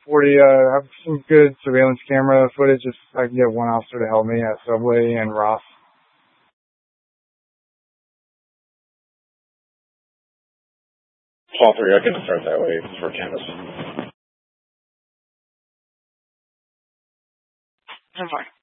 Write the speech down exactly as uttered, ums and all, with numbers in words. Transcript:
forty, uh, have some good surveillance camera footage if I can get one officer to help me at Subway and Ross. Paul three, I can start that way for canvas. ten four.